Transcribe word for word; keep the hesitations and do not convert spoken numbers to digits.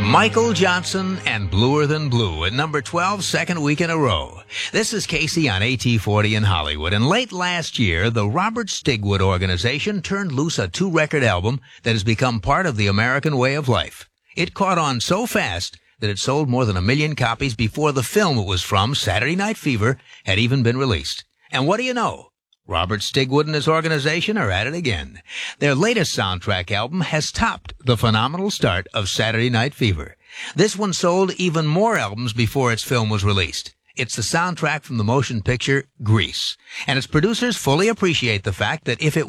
Michael Johnson and Bluer Than Blue at number twelve, second week in a row. This is Casey on A T forty in Hollywood. And late last year, the Robert Stigwood Organization turned loose a two-record album that has become part of the American way of life. It caught on so fast that it sold more than a million copies before the film it was from, Saturday Night Fever, had even been released. And what do you know? Robert Stigwood and his organization are at it again. Their latest soundtrack album has topped the phenomenal start of Saturday Night Fever. This one sold even more albums before its film was released. It's the soundtrack from the motion picture Grease, and its producers fully appreciate the fact that if it